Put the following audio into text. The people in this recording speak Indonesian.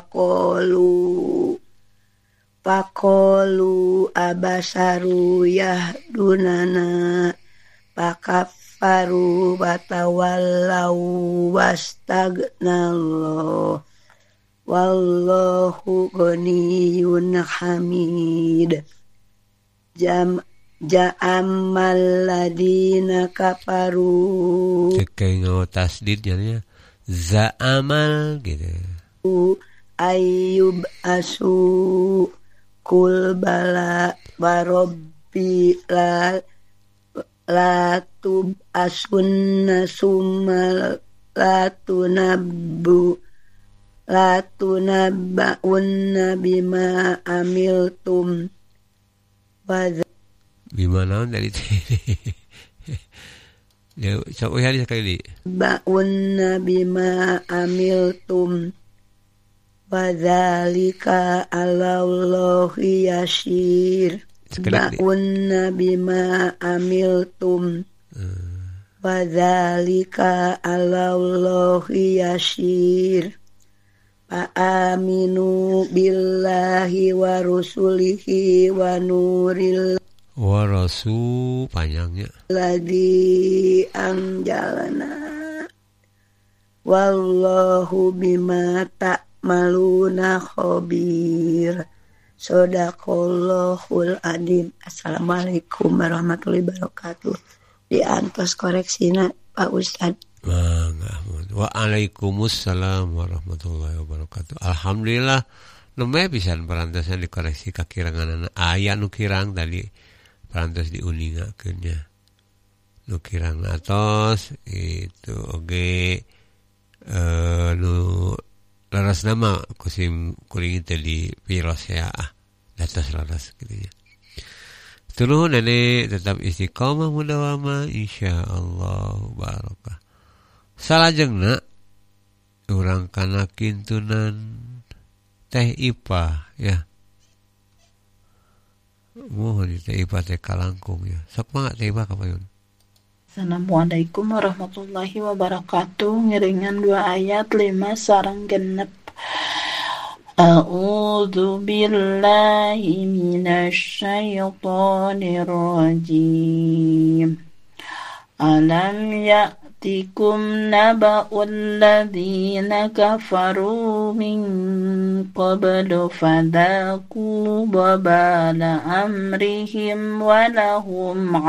Faqalu abasaru yahdunana fakaffaru watawallaw wastagnallah wallahu ghaniyyun hamid. Ja'amal ladina kafaru kayak ngau tasdid jadinya za'amal gitu. Ayyub asu kul bala warabbi la tub asunna summa la tunabba'unna bima amiltum bima naon dari ya sok hari sekali ba'unna bima amiltum wadzalika 'alallahi yasir. Ba'unna bima amiltum wadzalika 'alallahi yasir. Aminu billahi wa rusulihi wa nuril wa rasul panjangnya ladzi anjalna wallahu bima ta'maluna khabir. Shadaqallahul adzim. Assalamualaikum warahmatullahi wabarakatuh. Diantos koreksina Pak Ustad. Waalaikumsalam warahmatullahi wabarakatuh. Alhamdulillah lumayan pisan parantosan dikoreksi kakirangan aya nu kirang tadi parantos diuningakeunnya nu kirang atos itu oge nu laras nama kusim kuring teh di piros ya datos laras kitu nya. Tuluh nenek tetap istiqomah mudawama insyaallah barokah. Salajengna urang kana kintunan Teh Ipa ya. Mohon Teh Ipa teh kalangkung ya. Sok mangga Teh Ipa kapayun. Assalamualaikum warahmatullahi wabarakatuh. Ngiringan 2 ayat 5 sareng genep. A'udzu billahi minasy syaithanir rajim. Alam ya'tikum naba'ul ladzina kafaru min qablu fadaqu wabala amrihim wa lahum